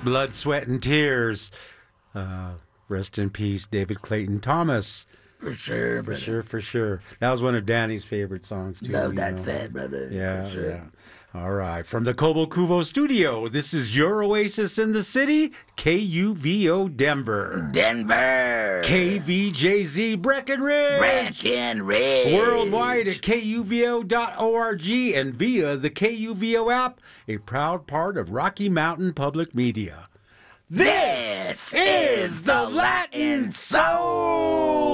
Blood, Sweat, and Tears. Rest in peace, David Clayton Thomas. For sure, brother. For sure. That was one of Danny's favorite songs, too. Love that set, brother. Yeah, for sure. yeah. All right. From the Kobo Kuvo studio, this is your oasis in the city, KUVO Denver. Denver. KVJZ Breckenridge. Breckenridge. Worldwide at kuvo.org and via the KUVO app, a proud part of Rocky Mountain Public Media. This is the Latin Soul.